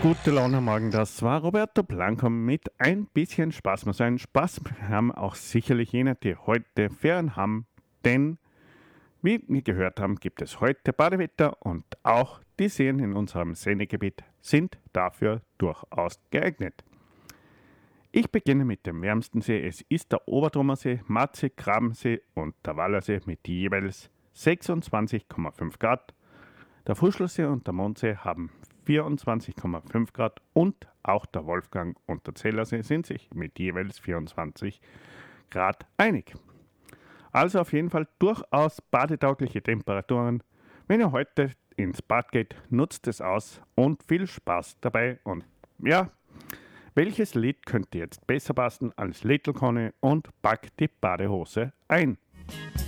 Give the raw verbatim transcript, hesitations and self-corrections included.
Gute Laune am Morgen, das war Roberto Blanco mit ein bisschen Spaß muss sein. Spaß haben auch sicherlich jene, die heute Ferien haben, denn wie wir gehört haben, gibt es heute Badewetter und auch die Seen in unserem Sendegebiet sind dafür durchaus geeignet. Ich beginne mit dem wärmsten See. Es ist der Obertrommersee, Marzee, Grabensee und der Wallersee mit jeweils sechsundzwanzig Komma fünf Grad. Der Fuschlersee und der Mondsee haben vierundzwanzig Komma fünf Grad und auch der Wolfgang und der Zellersee sind sich mit jeweils vierundzwanzig Grad einig. Also auf jeden Fall durchaus badetaugliche Temperaturen. Wenn ihr heute ins Bad geht, nutzt es aus und viel Spaß dabei. Und ja, welches Lied könnte jetzt besser passen als Little Conny und Pack die Badehose ein?